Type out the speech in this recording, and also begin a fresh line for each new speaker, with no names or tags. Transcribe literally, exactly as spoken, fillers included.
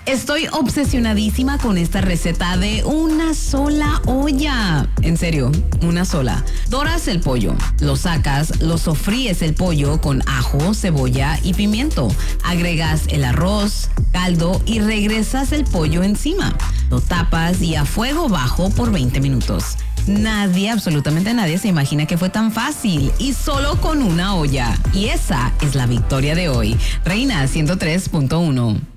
Estoy obsesionadísima con esta receta de una sola olla. En serio, una sola. Doras el pollo, lo sacas, lo sofríes el pollo con ajo, cebolla y pimiento. Agregas el arroz, caldo y regresas el pollo encima. Lo tapas y a fuego bajo por veinte minutos. Nadie, absolutamente nadie, se imagina que fue tan fácil y solo con una olla. Y esa es la victoria de hoy. Reina ciento tres punto uno.